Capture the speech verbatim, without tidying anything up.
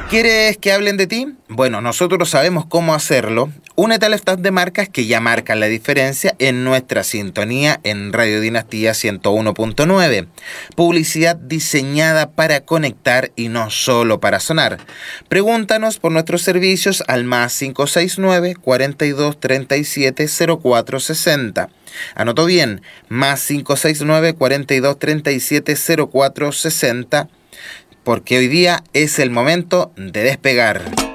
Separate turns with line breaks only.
¿Quieres que hablen de ti? Bueno, nosotros sabemos cómo hacerlo. Únete al staff de marcas que ya marcan la diferencia en nuestra sintonía en Radio Dinastía ciento uno punto nueve. Publicidad diseñada para conectar y no solo para sonar. Pregúntanos por nuestros servicios al más cinco seis nueve, cuarenta y dos, treinta y siete, cero cuatro sesenta. Anotó bien, más cinco seis nueve, cuarenta y dos, treinta y siete, cero cuatro sesenta. Porque hoy día es el momento de despegar.